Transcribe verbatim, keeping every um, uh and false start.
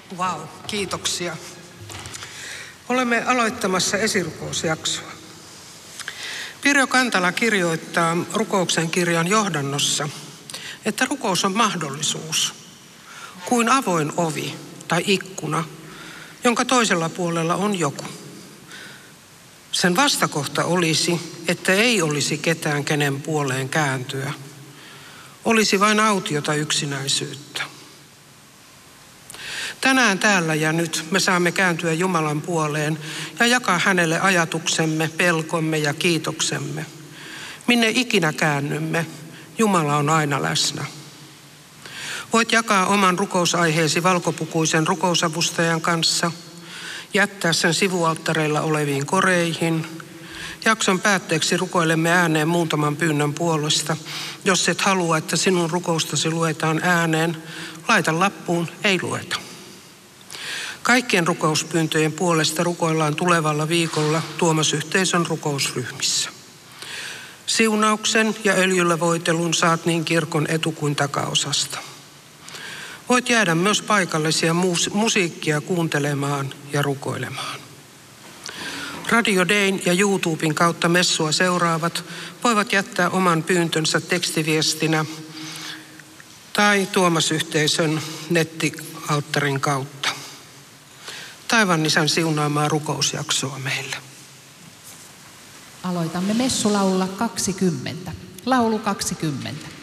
Vau, wow, kiitoksia. Olemme aloittamassa esirukousjaksoa. Pirjo Kantala kirjoittaa rukouksen kirjan johdannossa, että rukous on mahdollisuus, kuin avoin ovi tai ikkuna, jonka toisella puolella on joku. Sen vastakohta olisi, että ei olisi ketään, kenen puoleen kääntyä. Olisi vain autiota yksinäisyyttä. Tänään täällä ja nyt me saamme kääntyä Jumalan puoleen ja jakaa hänelle ajatuksemme, pelkomme ja kiitoksemme. Minne ikinä käännymme, Jumala on aina läsnä. Voit jakaa oman rukousaiheesi valkopukuisen rukousavustajan kanssa, jättää sen sivualttareilla oleviin koreihin. Jakson päätteeksi rukoilemme ääneen muutaman pyynnön puolesta. Jos et halua, että sinun rukoustasi luetaan ääneen, laita lappuun, ei lueta. Kaikkien rukouspyyntöjen puolesta rukoillaan tulevalla viikolla Tuomas-yhteisön rukousryhmissä. Siunauksen ja öljyllä voitelun saat niin kirkon etu- kuin takaosasta. Voit jäädä myös paikallisia musiikkia kuuntelemaan ja rukoilemaan. Radio Dayn ja YouTuben kautta messua seuraavat voivat jättää oman pyyntönsä tekstiviestinä tai Tuomas-yhteisön nettialttarin kautta. Taivaan Isän siunaamaa rukousjaksoa meille. Aloitamme messulaulla kaksikymmentä. Laulu kaksikymmentä.